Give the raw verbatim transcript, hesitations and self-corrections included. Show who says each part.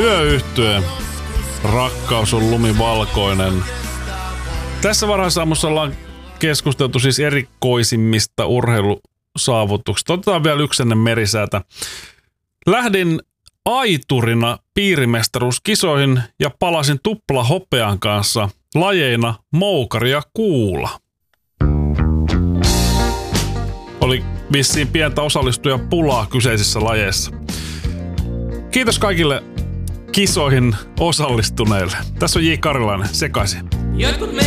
Speaker 1: Yöyhtye. Rakkaus on lumivalkoinen. Tässä varhaisaamussa ollaan keskusteltu siis erikoisimmista urheilusaavutuksista. Otetaan vielä yksi ennen merisäätä. Lähdin aiturina piirimestaruuskisoihin ja palasin tupla hopean kanssa lajeina moukari ja kuula. Oli vissiin pientä osallistujapulaa kyseisissä lajeissa. Kiitos kaikille kisoihin osallistuneille. Tässä on J. Karilainen, sekaisin.